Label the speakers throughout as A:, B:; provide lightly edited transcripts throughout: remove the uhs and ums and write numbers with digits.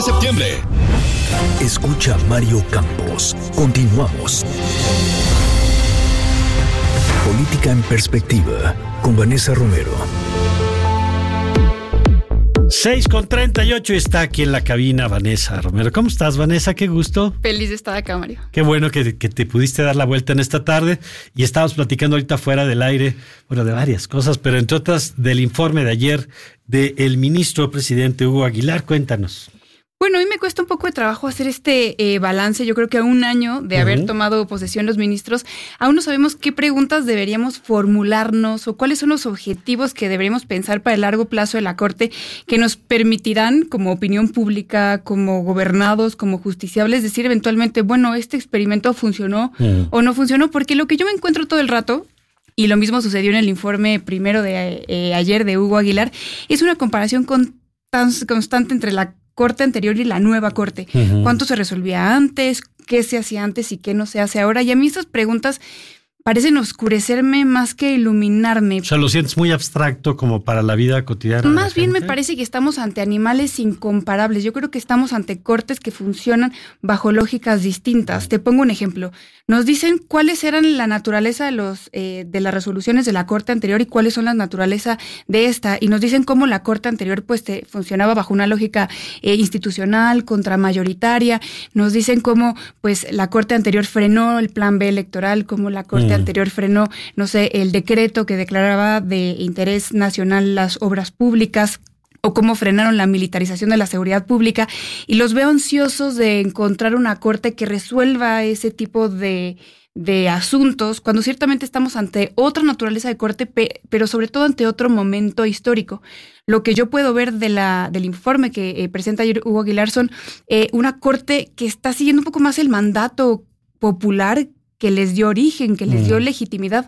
A: Septiembre.
B: Escucha Mario Campos. Continuamos. Política en perspectiva con Vanessa Romero.
C: 6:38 está aquí en la cabina Vanessa Romero. ¿Cómo estás, Vanessa? Qué gusto.
D: Feliz de estar acá, Mario.
C: Qué bueno que te pudiste dar la vuelta en esta tarde. Y estábamos platicando ahorita fuera del aire, bueno, de varias cosas, pero entre otras del informe de ayer del ministro presidente Hugo Aguilar. Cuéntanos.
D: Bueno, a mí me cuesta un poco de trabajo hacer este balance. Yo creo que a un año de haber tomado posesión los ministros, aún no sabemos qué preguntas deberíamos formularnos o cuáles son los objetivos que deberíamos pensar para el largo plazo de la Corte que nos permitirán, como opinión pública, como gobernados, como justiciables, decir eventualmente, bueno, este experimento funcionó o no funcionó, porque lo que yo me encuentro todo el rato, y lo mismo sucedió en el informe primero de ayer de Hugo Aguilar, es una comparación constante entre la Corte anterior y la nueva Corte. ¿Cuánto se resolvía antes? ¿Qué se hacía antes y qué no se hace ahora? Y a mí estas preguntas parecen oscurecerme más que iluminarme.
C: O sea, lo sientes muy abstracto como para la vida cotidiana.
D: Más bien me parece que estamos ante animales incomparables. Yo creo que estamos ante cortes que funcionan bajo lógicas distintas. Te pongo un ejemplo. Nos dicen cuáles eran la naturaleza de las resoluciones de la Corte anterior y cuáles son la naturaleza de esta. Y nos dicen cómo la Corte anterior funcionaba bajo una lógica institucional, contramayoritaria. Nos dicen cómo la Corte anterior frenó el plan B electoral, cómo la Corte anterior frenó, no sé, el decreto que declaraba de interés nacional las obras públicas, o cómo frenaron la militarización de la seguridad pública, y los veo ansiosos de encontrar una Corte que resuelva ese tipo de asuntos, cuando ciertamente estamos ante otra naturaleza de Corte, pero sobre todo ante otro momento histórico. Lo que yo puedo ver del informe que presenta ayer Hugo Aguilar son una Corte que está siguiendo un poco más el mandato popular que les dio origen, que les dio legitimidad.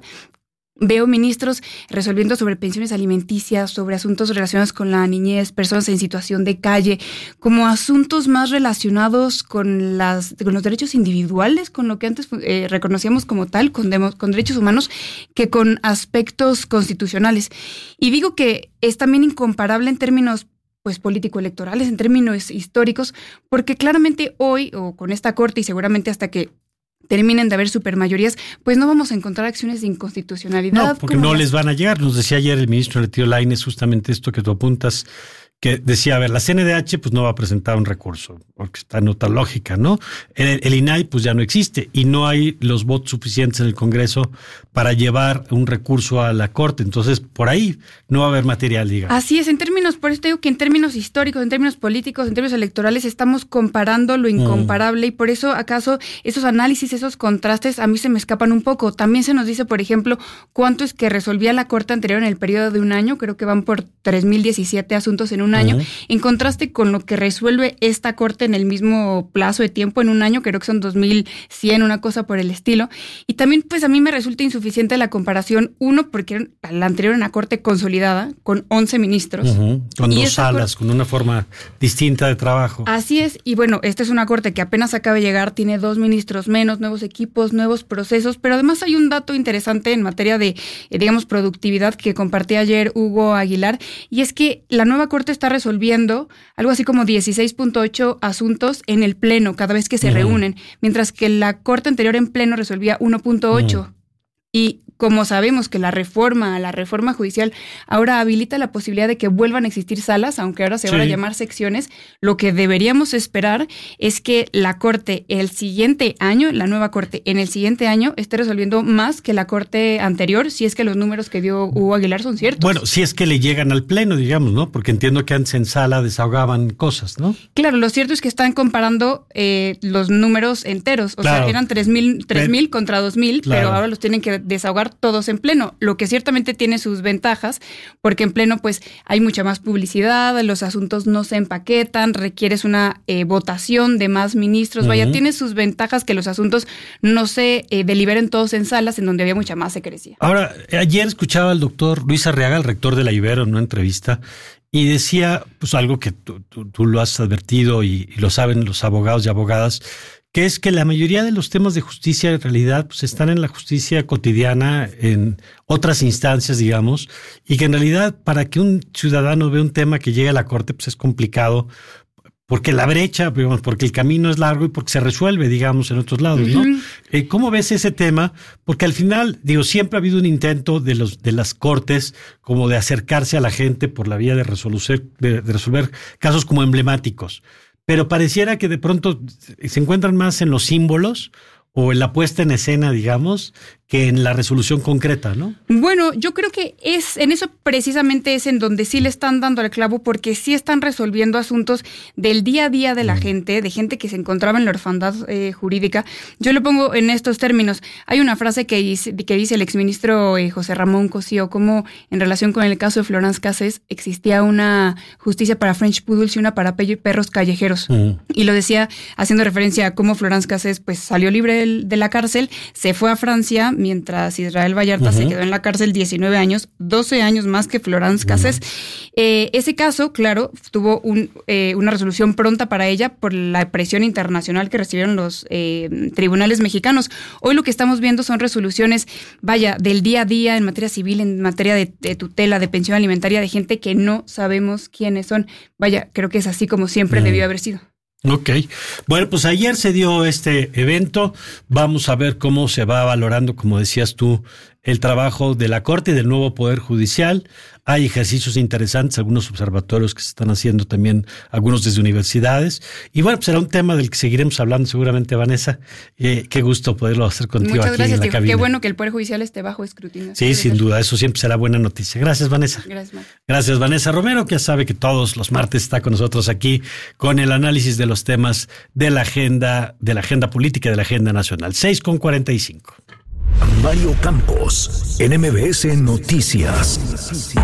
D: Veo ministros resolviendo sobre pensiones alimenticias, sobre asuntos relacionados con la niñez, personas en situación de calle, como asuntos más relacionados con los derechos individuales, con lo que antes reconocíamos como tal, con derechos humanos, que con aspectos constitucionales. Y digo que es también incomparable en términos político-electorales, en términos históricos, porque claramente hoy, o con esta Corte y seguramente hasta que terminen de haber supermayorías, pues no vamos a encontrar acciones de inconstitucionalidad.
C: No, porque no les van a llegar. Nos decía ayer el ministro Retiro Lainez justamente esto que tú apuntas, que decía, a ver, la CNDH pues no va a presentar un recurso, porque está en otra lógica, ¿no? El INAI pues ya no existe y no hay los votos suficientes en el Congreso para llevar un recurso a la Corte, entonces por ahí no va a haber material, digamos.
D: Así es, por eso te digo que en términos históricos, en términos políticos, en términos electorales, estamos comparando lo incomparable y por eso acaso esos análisis, esos contrastes a mí se me escapan un poco. También se nos dice, por ejemplo, cuánto es que resolvía la Corte anterior en el periodo de un año, creo que van por 3,017 asuntos en un año, en contraste con lo que resuelve esta Corte en el mismo plazo de tiempo, en un año, creo que son 2,100, una cosa por el estilo. Y también, a mí me resulta insuficiente la comparación, uno, porque la anterior era una Corte consolidada, con 11 ministros.
C: Con dos salas, con una forma distinta de trabajo.
D: Así es, y bueno, esta es una Corte que apenas acaba de llegar, tiene 2 ministros menos, nuevos equipos, nuevos procesos, pero además hay un dato interesante en materia de, productividad que compartía ayer Hugo Aguilar, y es que la nueva Corte está resolviendo algo así como 16.8 asuntos en el Pleno cada vez que se reúnen, mientras que la Corte anterior en Pleno resolvía 1.8. Y como sabemos que la reforma judicial ahora habilita la posibilidad de que vuelvan a existir salas, aunque ahora se van a llamar secciones, lo que deberíamos esperar es que la Corte el siguiente año, la nueva Corte en el siguiente año, esté resolviendo más que la Corte anterior, si es que los números que dio Hugo Aguilar son ciertos.
C: Bueno, si es que le llegan al Pleno, digamos, ¿no? Porque entiendo que antes en sala desahogaban cosas, ¿no?
D: Claro, lo cierto es que están comparando los números enteros, o sea, eran 3,000 contra 2,000, pero ahora los tienen que desahogar todos en Pleno, lo que ciertamente tiene sus ventajas, porque en Pleno hay mucha más publicidad, los asuntos no se empaquetan, requieres una votación de más ministros, tiene sus ventajas que los asuntos no se deliberen todos en salas en donde había mucha más secrecía.
C: Ahora, ayer escuchaba al doctor Luis Arriaga, el rector de la Ibero, en una entrevista, y decía algo que tú lo has advertido y lo saben los abogados y abogadas, que es que la mayoría de los temas de justicia en realidad están en la justicia cotidiana, en otras instancias, digamos, y que en realidad para que un ciudadano vea un tema que llegue a la Corte es complicado porque la brecha, digamos, porque el camino es largo y porque se resuelve, digamos, en otros lados, ¿no? ¿Cómo ves ese tema? Porque al final, digo, siempre ha habido un intento de las cortes como de acercarse a la gente por la vía de resolver casos como emblemáticos, pero pareciera que de pronto se encuentran más en los símbolos o en la puesta en escena, digamos, que en la resolución concreta, ¿no?
D: Bueno, yo creo que en eso precisamente es en donde sí le están dando al clavo, porque sí están resolviendo asuntos del día a día de la gente, de gente que se encontraba en la orfandad jurídica. Yo lo pongo en estos términos. Hay una frase que dice el exministro José Ramón Cosío, como en relación con el caso de Florence Cassés existía una justicia para French Poodles y una para perros callejeros. Y lo decía haciendo referencia a cómo Florence Cassés pues salió libre de la cárcel, se fue a Francia, mientras Israel Vallarta se quedó en la cárcel 19 años, 12 años más que Florence Cassés. Ese caso, claro, tuvo una resolución pronta para ella por la presión internacional que recibieron los tribunales mexicanos. Hoy lo que estamos viendo son resoluciones, del día a día en materia civil, en materia de tutela, de pensión alimentaria, de gente que no sabemos quiénes son. Creo que es así como siempre debió haber sido.
C: Ok. Bueno, pues ayer se dio este evento. Vamos a ver cómo se va valorando, como decías tú, el trabajo de la Corte y del nuevo Poder Judicial. Hay ejercicios interesantes, algunos observatorios que se están haciendo también, algunos desde universidades. Y bueno, pues será un tema del que seguiremos hablando seguramente, Vanessa. Qué gusto poderlo hacer contigo. Muchas gracias, aquí en la cabina.
D: Qué bueno que el Poder Judicial esté bajo escrutinio.
C: Sí, sin duda, eso siempre será buena noticia. Gracias, Vanessa.
D: Gracias, Marco.
C: Gracias, Vanessa Romero, que ya sabe que todos los martes está con nosotros aquí con el análisis de los temas de la agenda política y de la agenda nacional. 6:45.
B: Mario Campos, en MBS Noticias.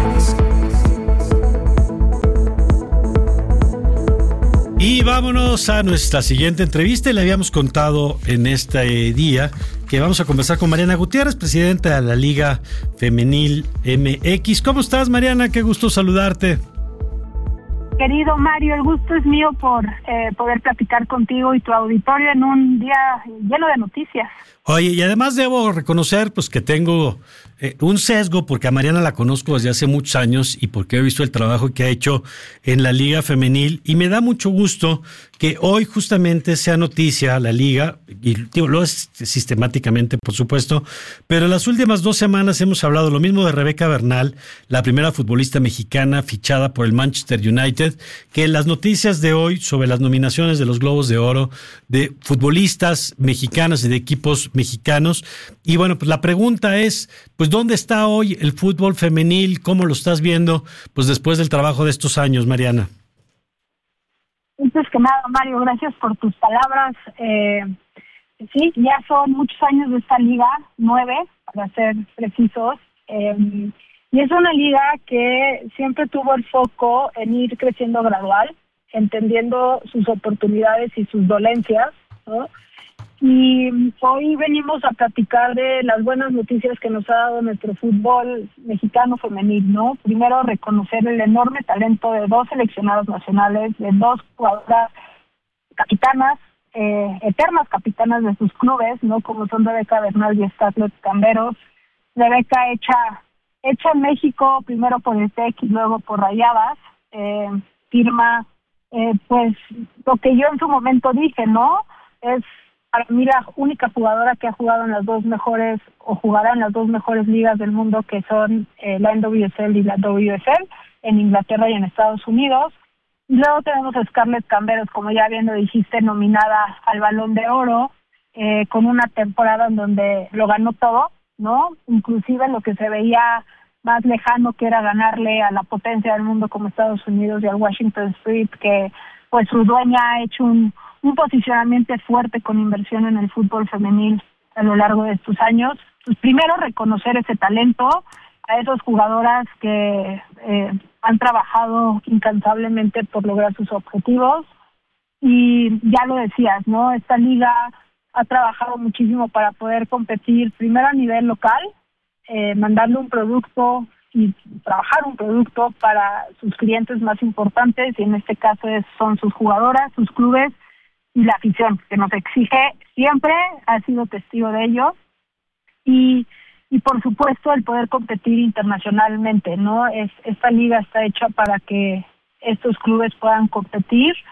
C: Y vámonos a nuestra siguiente entrevista. Le habíamos contado en este día que vamos a conversar con Mariana Gutiérrez, presidenta de la Liga Femenil MX. ¿Cómo estás, Mariana? Qué gusto saludarte.
A: Querido Mario, el gusto es mío por poder platicar contigo y tu auditorio en un día lleno de noticias.
C: Oye, y además debo reconocer pues que tengo un sesgo, porque a Mariana la conozco desde hace muchos años y porque he visto el trabajo que ha hecho en la Liga Femenil, y me da mucho gusto que hoy justamente sea noticia la Liga, y lo es sistemáticamente, por supuesto, pero en las últimas 2 semanas hemos hablado lo mismo de Rebeca Bernal, la primera futbolista mexicana fichada por el Manchester United, que en las noticias de hoy sobre las nominaciones de los Globos de Oro de futbolistas mexicanas y de equipos mexicanos. Y bueno, pues la pregunta es, pues ¿dónde está hoy el fútbol femenil? ¿Cómo lo estás viendo pues después del trabajo de estos años, Mariana?
A: Antes que nada, Mario, gracias por tus palabras. Sí, ya son muchos años de esta liga, 9, para ser precisos. Y es una liga que siempre tuvo el foco en ir creciendo gradual, entendiendo sus oportunidades y sus dolencias, ¿no? Y hoy venimos a platicar de las buenas noticias que nos ha dado nuestro fútbol mexicano femenil, ¿no? Primero, reconocer el enorme talento de 2 seleccionadas nacionales, de 2 jugadoras capitanas, eternas capitanas de sus clubes, ¿no? Como son Rebeca Bernal y Scarlett Camberos. Rebeca hecha en México, primero por el TEC y luego por Rayadas, firma, pues, lo que yo en su momento dije, ¿no? Es para mí la única jugadora que ha jugado en las 2 mejores, o jugará en las 2 mejores ligas del mundo, que son la NWSL y la WSL, en Inglaterra y en Estados Unidos. Y luego tenemos a Scarlett Camberos, como ya bien lo dijiste, nominada al Balón de Oro, con una temporada en donde lo ganó todo, ¿no? Inclusive lo que se veía más lejano, que era ganarle a la potencia del mundo como Estados Unidos y al Washington Street, que pues su dueña ha hecho un posicionamiento fuerte con inversión en el fútbol femenil a lo largo de estos años. Pues primero, reconocer ese talento a esas jugadoras que han trabajado incansablemente por lograr sus objetivos. Y ya lo decías, ¿no? Esta liga ha trabajado muchísimo para poder competir primero a nivel local, mandarle un producto y trabajar un producto para sus clientes más importantes, y en este caso son sus jugadoras, sus clubes y la afición, que nos exige siempre, ha sido testigo de ello, y por supuesto el poder competir internacionalmente, ¿no? Esta liga está hecha para que estos clubes puedan competir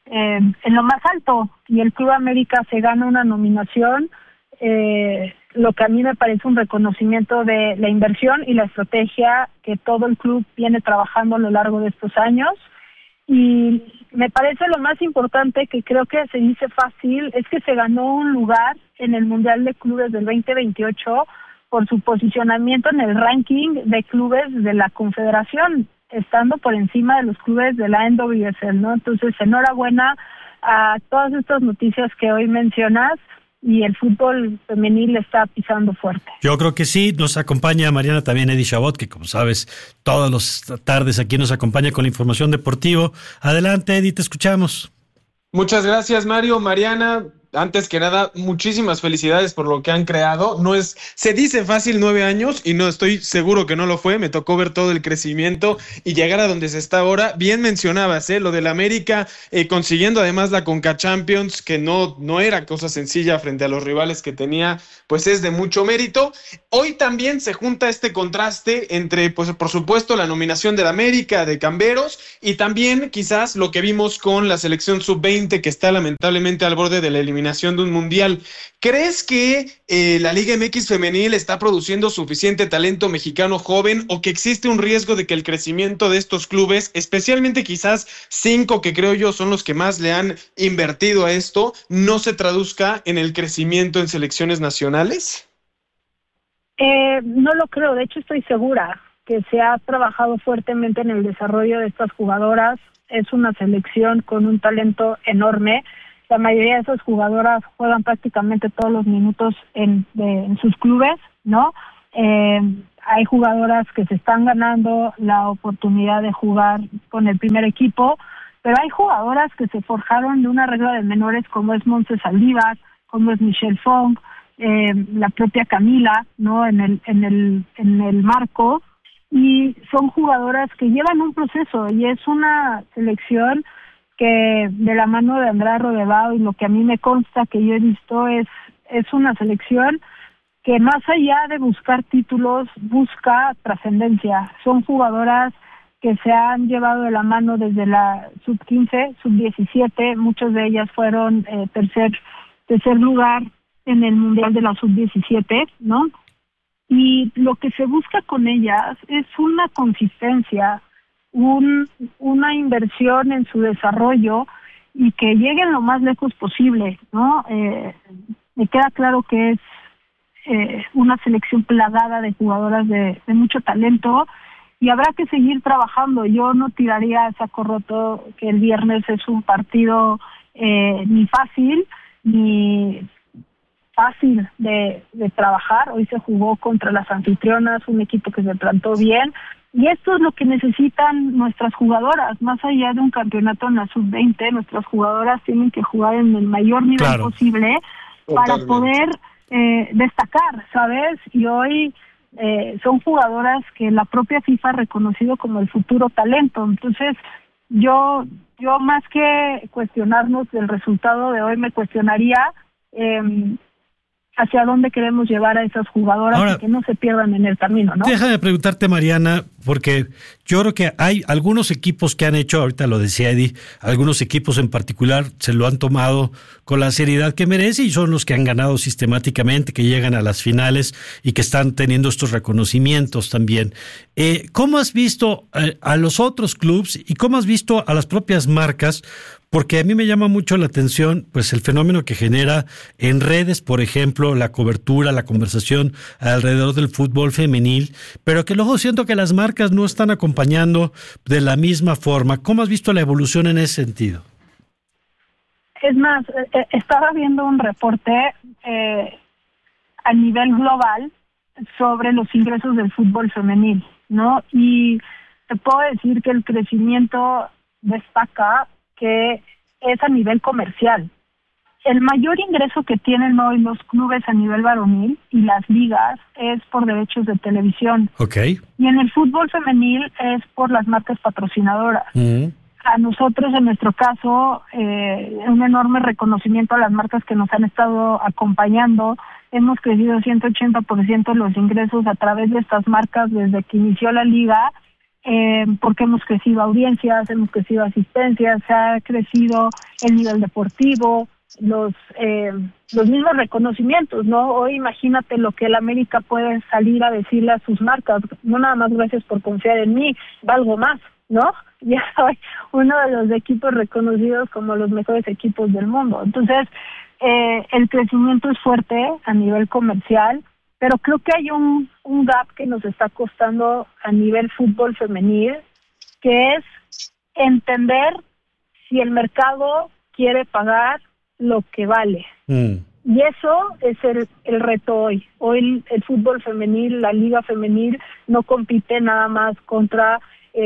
A: en lo más alto, y el Club América se gana una nominación, lo que a mí me parece un reconocimiento de la inversión y la estrategia que todo el club viene trabajando a lo largo de estos años. Y me parece lo más importante, que creo que se dice fácil, es que se ganó un lugar en el Mundial de Clubes del 2028 por su posicionamiento en el ranking de clubes de la Confederación, estando por encima de los clubes de la NWSL, ¿no? Entonces, enhorabuena a todas estas noticias que hoy mencionas, y el fútbol femenil está pisando fuerte.
C: Yo creo que sí. Nos acompaña Mariana también, Eddie Chabot, que como sabes, todas las tardes aquí nos acompaña con la información deportiva. Adelante, Eddie, te escuchamos.
E: Muchas gracias, Mario. Mariana, antes que nada, muchísimas felicidades por lo que han creado. Se dice fácil 9 años, y no estoy seguro que no lo fue. Me tocó ver todo el crecimiento y llegar a donde se está ahora. Bien mencionabas, lo del América, consiguiendo además la Conca Champions, que no era cosa sencilla frente a los rivales que tenía, pues es de mucho mérito. Hoy también se junta este contraste entre, pues por supuesto, la nominación del América, de Camberos, y también quizás lo que vimos con la selección sub-20, que está lamentablemente al borde de la eliminación de un mundial. ¿Crees que la Liga MX femenil está produciendo suficiente talento mexicano joven, o que existe un riesgo de que el crecimiento de estos clubes, especialmente quizás 5 que creo yo son los que más le han invertido a esto, no se traduzca en el crecimiento en selecciones nacionales?
A: No lo creo. De hecho, estoy segura que se ha trabajado fuertemente en el desarrollo de estas jugadoras. Es una selección con un talento enorme. La mayoría de esas jugadoras juegan prácticamente todos los minutos en sus clubes, ¿no? Hay jugadoras que se están ganando la oportunidad de jugar con el primer equipo, pero hay jugadoras que se forjaron de una regla de menores, como es Montse Saldívar, como es Michelle Fong, la propia Camila, ¿no? En el marco, y son jugadoras que llevan un proceso, y es una selección que de la mano de Andrea Rodevao, y lo que a mí me consta que yo he visto, es una selección que más allá de buscar títulos, busca trascendencia. Son jugadoras que se han llevado de la mano desde la sub-15, sub-17, muchas de ellas fueron tercer lugar en el Mundial de la sub-17, ¿no? Y lo que se busca con ellas es una consistencia, una inversión en su desarrollo, y que lleguen lo más lejos posible, ¿no? Me queda claro que es una selección plagada de jugadoras de mucho talento, y habrá que seguir trabajando. Yo no tiraría a saco roto que el viernes es un partido ni fácil de trabajar. Hoy se jugó contra las anfitrionas, un equipo que se plantó bien. Y esto es lo que necesitan nuestras jugadoras. Más allá de un campeonato en la sub-20, nuestras jugadoras tienen que jugar en el mayor nivel posible para poder destacar, ¿sabes? Y hoy son jugadoras que la propia FIFA ha reconocido como el futuro talento. Entonces, yo más que cuestionarnos del resultado de hoy, me cuestionaría hacia dónde queremos llevar a esas jugadoras. Ahora, y que no se pierdan en el camino, ¿no?
C: Déjame preguntarte, Mariana, porque yo creo que hay algunos equipos que han hecho, ahorita lo decía Eddie, algunos equipos en particular se lo han tomado con la seriedad que merece, y son los que han ganado sistemáticamente, que llegan a las finales y que están teniendo estos reconocimientos también. ¿Cómo has visto a los otros clubes, y cómo has visto a las propias marcas? Porque a mí me llama mucho la atención, pues, el fenómeno que genera en redes, por ejemplo, la cobertura, la conversación alrededor del fútbol femenil, pero que luego siento que las marcas no están acompañando de la misma forma. ¿Cómo has visto la evolución en ese sentido?
A: Es más, estaba viendo un reporte a nivel global sobre los ingresos del fútbol femenil, ¿no? Y te puedo decir que el crecimiento destaca que es a nivel comercial. El mayor ingreso que tienen hoy los clubes a nivel varonil y las ligas es por derechos de televisión.
C: Okay.
A: Y en el fútbol femenil es por las marcas patrocinadoras. A nosotros, en nuestro caso, un enorme reconocimiento a las marcas que nos han estado acompañando. Hemos crecido 180% los ingresos a través de estas marcas desde que inició la liga. porque hemos crecido audiencias, hemos crecido asistencias, se ha crecido el nivel deportivo, los mismos reconocimientos, ¿no? Hoy imagínate lo que el América puede salir a decirle a sus marcas, no nada más gracias por confiar en mí, valgo más, ¿no? Ya soy uno de los equipos reconocidos como los mejores equipos del mundo. Entonces, el crecimiento es fuerte a nivel comercial, pero creo que hay un gap que nos está costando a nivel fútbol femenil, que es entender si el mercado quiere pagar lo que vale. Y eso es el reto hoy. Hoy el fútbol femenil, la liga femenil, no compite nada más contra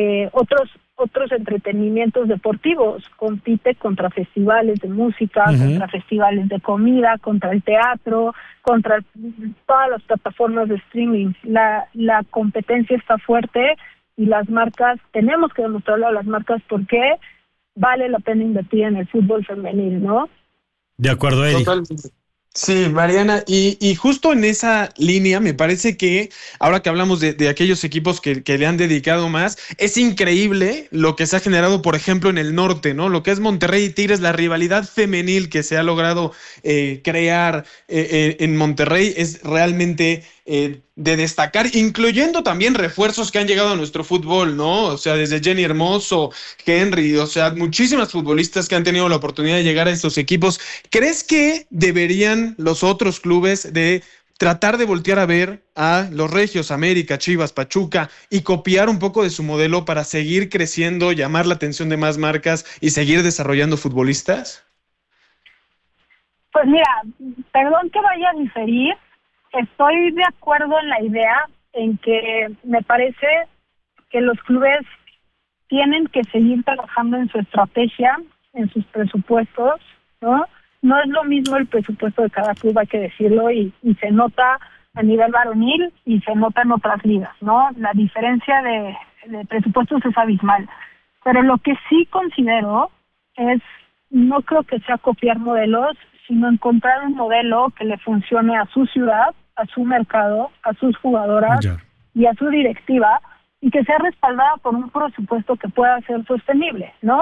A: otros entretenimientos deportivos, compite contra festivales de música, contra festivales de comida, contra el teatro, contra todas las plataformas de streaming. La competencia está fuerte y las marcas, tenemos que demostrarle a las marcas por qué vale la pena invertir en el fútbol femenil, ¿no?
C: De acuerdo, Eddie.
E: Totalmente. Sí, Mariana, y justo en esa línea me parece que ahora que hablamos de aquellos equipos que le han dedicado más, es increíble lo que se ha generado, por ejemplo, en el norte, ¿no? Lo que es Monterrey y Tigres, la rivalidad femenil que se ha logrado crear en Monterrey es realmente de destacar, incluyendo también refuerzos que han llegado a nuestro fútbol, ¿no? O sea, desde Jenny Hermoso, Henry, o sea, muchísimas futbolistas que han tenido la oportunidad de llegar a estos equipos. ¿Crees que deberían los otros clubes de tratar de voltear a ver a los Regios, América, Chivas, Pachuca y copiar un poco de su modelo para seguir creciendo, llamar la atención de más marcas y seguir desarrollando futbolistas?
A: Pues mira, perdón que vaya a diferir. Estoy de acuerdo en la idea en que me parece que los clubes tienen que seguir trabajando en su estrategia, en sus presupuestos, ¿no? No es lo mismo el presupuesto de cada club, hay que decirlo, y se nota a nivel varonil y se nota en otras ligas, ¿no? La diferencia de presupuestos es abismal. Pero lo que sí considero es, no creo que sea copiar modelos, sino encontrar un modelo que le funcione a su ciudad, a su mercado, a sus jugadoras y a su directiva, y que sea respaldada por un presupuesto que pueda ser sostenible, ¿no?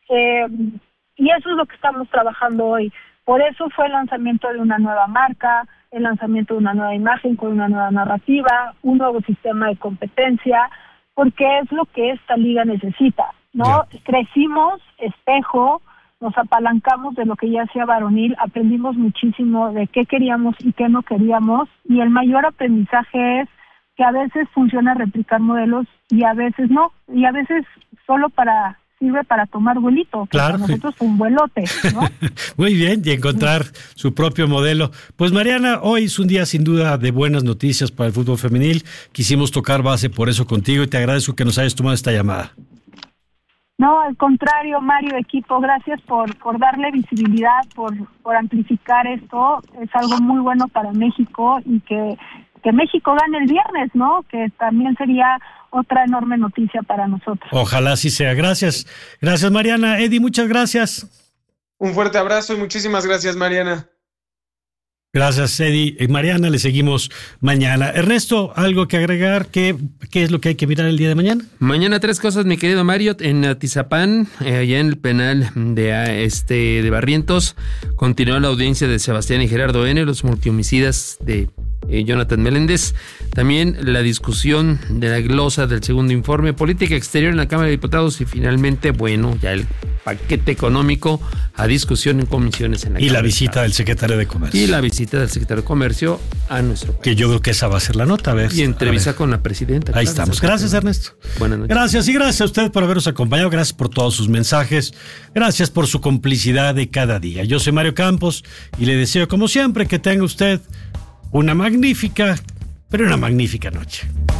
A: Y eso es lo que estamos trabajando hoy. Por eso fue el lanzamiento de una nueva marca, el lanzamiento de una nueva imagen con una nueva narrativa, un nuevo sistema de competencia, porque es lo que esta liga necesita, ¿no? Crecimos, espejo, nos apalancamos de lo que ya hacía varonil, aprendimos muchísimo de qué queríamos y qué no queríamos, y el mayor aprendizaje es que a veces funciona replicar modelos y a veces no, y a veces solo sirve para tomar vuelito, que
C: claro,
A: para nosotros fue un vuelote, ¿no?
C: Muy bien, y encontrar su propio modelo. Pues Mariana, hoy es un día sin duda de buenas noticias para el fútbol femenil. Quisimos tocar base por eso contigo y te agradezco que nos hayas tomado esta llamada.
A: No, al contrario, Mario, equipo, gracias por darle visibilidad, por amplificar esto. Es algo muy bueno para México y que México gane el viernes, ¿no? Que también sería otra enorme noticia para nosotros.
C: Ojalá así sea. Gracias. Gracias, Mariana. Eddie, muchas gracias.
E: Un fuerte abrazo y muchísimas gracias, Mariana.
C: Gracias, Eddie. Mariana, le seguimos mañana. Ernesto, ¿algo que agregar? ¿Qué es lo que hay que mirar el día de mañana?
F: Mañana 3 cosas, mi querido Mario. En Atizapán, allá en el penal de Barrientos, continúa la audiencia de Sebastián y Gerardo N., los multihomicidas de Jonathan Meléndez. También la discusión de la glosa del segundo informe, política exterior en la Cámara de Diputados y finalmente, bueno, ya el paquete económico a discusión en comisiones en la Cámara.
C: Y la visita del secretario de Comercio.
F: Y la visita del secretario de Comercio a nuestro país.
C: Que yo creo que esa va a ser la nota. A ver,
F: y entrevista con la presidenta.
C: Ahí estamos. Gracias, Ernesto.
F: Buenas noches.
C: Gracias, y gracias a usted por habernos acompañado. Gracias por todos sus mensajes. Gracias por su complicidad de cada día. Yo soy Mario Campos y le deseo, como siempre, que tenga usted una magnífica noche.